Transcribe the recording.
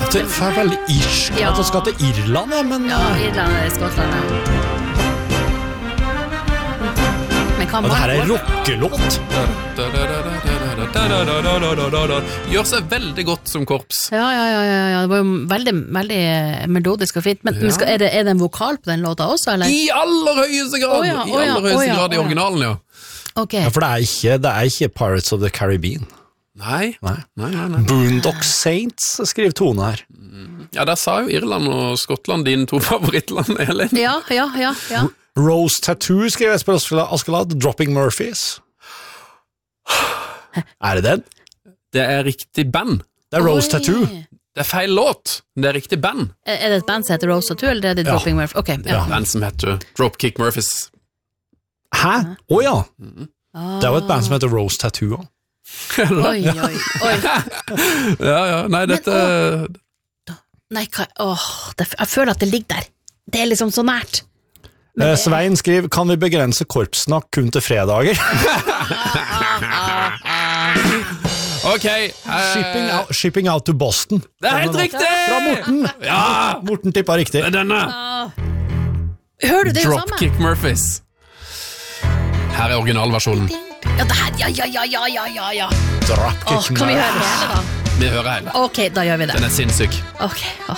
Det er veldig irsk Ja. at det skal til Irland, ja, men Ja, Irland eller Skottland. Men hva det her er Mark rockelåt. Gjør seg veldig godt som korps. Ja, det var jo veldig, veldig melodisk og fint. Men Ja. er det en vokal på den låta også, eller? I aller høyeste grad! Å ja, I aller høyeste grad i originalen, ja. Ok. Ja, for det er ikke Pirates of the Caribbean. Nei. Boondock Saints skriver Tone her. Ja, der sa jo Irland og Skottland dine to favorittland, Elin. Ja. Rose Tattoo skriver Espen Askeladd. Dropping Murphys. Er det den? Det er riktig band. Det er Rose Oi. Tattoo. Det er feil låt. Det er riktig band. Er det et band som heter Rose Tattoo, eller er det Dropping Murphy? Ok, ja. Band som heter Dropkick Murphys. Hæ? Åja, det var et band som heter Rose Tattoo også. Oi. Ja, nei, dette Nei, jeg føler at det ligger der. Det er liksom så nært. Svein skriver, kan vi begrense korpsnakk kun til fredager? Ok. Shipping out to Boston. Det er helt riktig! Fra Morten. Ja, Morten tippa riktig. det er denne. Hører du det jo samme? Dropkick Murphys. Her er originalversjonen. Ja, det her, ja. Dropkick Kan vi høre det hele da? Vi hører hele. Ok, da gjør vi det. Den er sinnssyk. Ok,